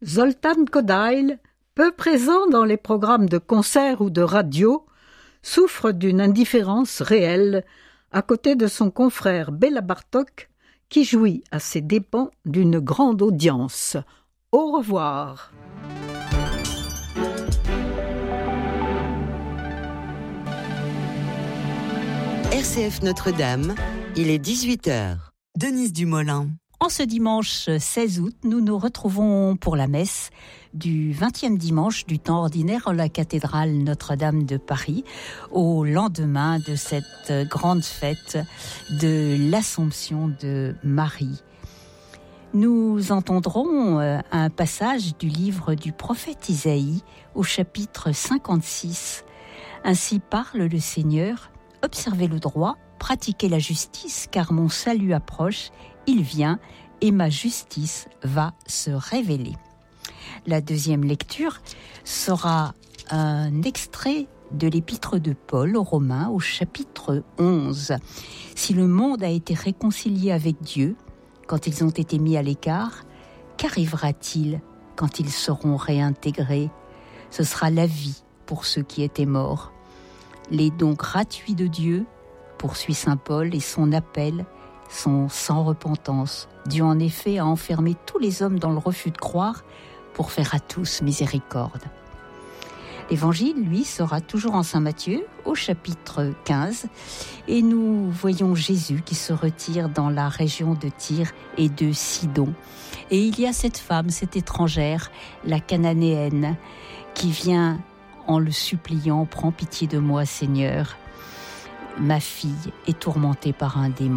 Zoltán Kodály, peu présent dans les programmes de concert ou de radio, souffre d'une indifférence réelle à côté de son confrère Béla Bartók, qui jouit à ses dépens d'une grande audience. Au revoir. RCF Notre-Dame, il est 18h. Denise Dumoulin. En ce dimanche 16 août, nous nous retrouvons pour la messe du 20e dimanche du temps ordinaire en la cathédrale Notre-Dame de Paris, au lendemain de cette grande fête de l'Assomption de Marie. Nous entendrons un passage du livre du prophète Isaïe au chapitre 56. Ainsi parle le Seigneur, observez le droit, pratiquez la justice, car mon salut approche, il vient et ma justice va se révéler. La deuxième lecture sera un extrait de l'épître de Paul aux Romains au chapitre 11. Si le monde a été réconcilié avec Dieu, quand ils ont été mis à l'écart, qu'arrivera-t-il quand ils seront réintégrés ? Ce sera la vie pour ceux qui étaient morts. Les dons gratuits de Dieu, poursuit saint Paul, et son appel sont sans repentance. Dieu en effet a enfermé tous les hommes dans le refus de croire pour faire à tous miséricorde. L'évangile, lui, sera toujours en saint Matthieu, au chapitre 15, et nous voyons Jésus qui se retire dans la région de Tyr et de Sidon. Et il y a cette femme, cette étrangère, la cananéenne, qui vient en le suppliant, « Prends pitié de moi, Seigneur, ma fille est tourmentée par un démon. »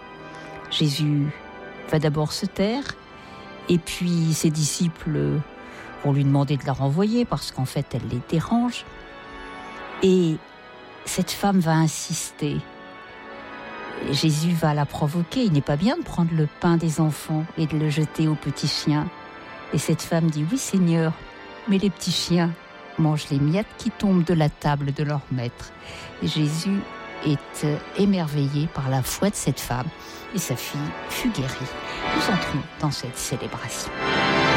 Jésus va d'abord se taire, et puis ses disciples vont lui demander de la renvoyer parce qu'en fait elle les dérange. Et cette femme va insister. Jésus va la provoquer. Il n'est pas bien de prendre le pain des enfants et de le jeter aux petits chiens. Et cette femme dit « Oui Seigneur, mais les petits chiens mangent les miettes qui tombent de la table de leur maître. » Et Jésus est émerveillé par la foi de cette femme et sa fille fut guérie. Nous entrons dans cette célébration.